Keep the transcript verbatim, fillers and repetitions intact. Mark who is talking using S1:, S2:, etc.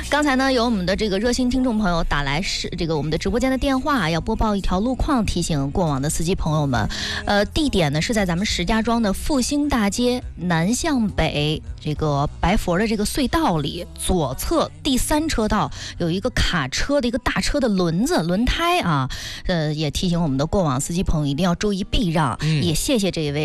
S1: 刚才呢，有我们的这个热心听众朋友打来是这个我们的直播间的电话，要播报一条路况，提醒过往的司机朋友们。呃，地点呢是在咱们石家庄的复兴大街南向北这个白佛的这个隧道里，左侧第三车道有一个卡车的一个大车的轮子轮胎啊，呃，也提醒我们的过往司机朋友一定要注意避让，嗯、也谢谢这一位。